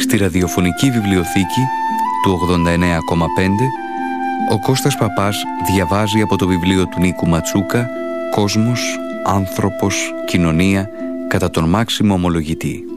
Στη ραδιοφωνική βιβλιοθήκη του 89,5 ο Κώστας Παπάς διαβάζει από το βιβλίο του Νίκου Ματσούκα «Κόσμος, άνθρωπος, κοινωνία» κατά τον Μάξιμο Ομολογητή.